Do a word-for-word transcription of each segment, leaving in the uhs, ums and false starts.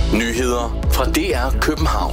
Nyheder fra D R København.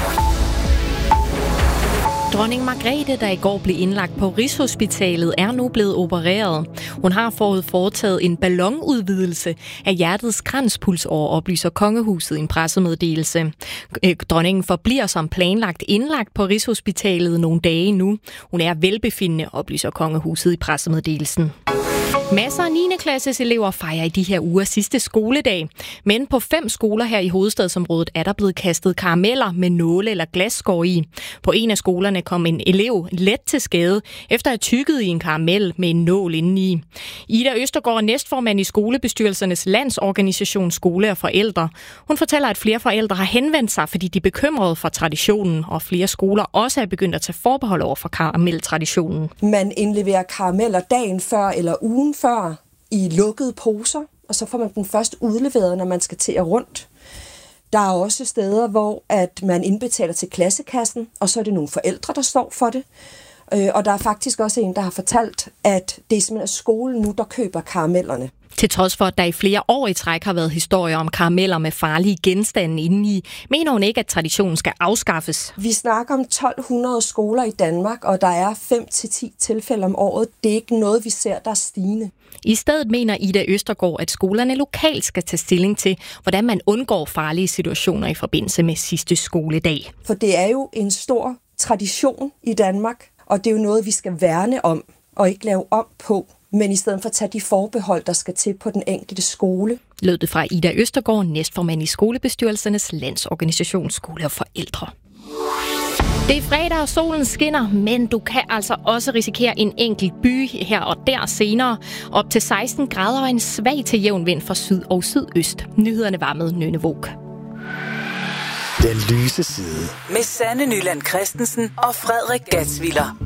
Dronning Margrethe, der i går blev indlagt på Rigshospitalet, er nu blevet opereret. Hun har forud foretaget en ballonudvidelse af hjertets kranspulsår, oplyser kongehuset i en pressemeddelelse. Dronningen forbliver som planlagt indlagt på Rigshospitalet nogle dage nu. Hun er velbefindende, oplyser kongehuset i pressemeddelelsen. Masser af niende klasses elever fejrer i de her uger sidste skoledag. Men på fem skoler her i hovedstadsområdet er der blevet kastet karameller med nåle eller glasskår i. På en af skolerne kom en elev let til skade, efter at have tygget i en karamel med en nål indeni. Ida Østergaard er næstformand i skolebestyrelsernes landsorganisation Skole og Forældre. Hun fortæller, at flere forældre har henvendt sig, fordi de er bekymrede for traditionen, og flere skoler også er begyndt at tage forbehold over for karameltraditionen. Man indleverer karameller dagen før eller ugen før i lukkede poser, og så får man den først udleveret, når man skal til at rundt. Der er også steder, hvor at man indbetaler til klassekassen, og så er det nogle forældre, der står for det. Og der er faktisk også en, der har fortalt, at det er simpelthen skolen nu, der køber karamellerne. Til trods for, at der i flere år i træk har været historier om karameller med farlige genstande indeni, mener hun ikke, at traditionen skal afskaffes. Vi snakker om tolv hundrede skoler i Danmark, og der er fem til ti tilfælde om året. Det er ikke noget, vi ser, der er stigende. I stedet mener Ida Østergaard, at skolerne lokalt skal tage stilling til, hvordan man undgår farlige situationer i forbindelse med sidste skoledag. For det er jo en stor tradition i Danmark, og det er jo noget, vi skal værne om og ikke lave om på. Men i stedet for at tage de forbehold, der skal til på den enkelte skole. Lød det fra Ida Østergaard, næstformand i skolebestyrelsernes landsorganisation Skole og Forældre. Det er fredag, og solen skinner, men du kan altså også risikere en enkelt by her og der senere. Op til seksten grader og en svag til jævn vind fra syd og sydøst. Nyhederne var med Nynne Våg. Den lyse side. Med Sanne Nyland Christensen og Frederik Gatsviller.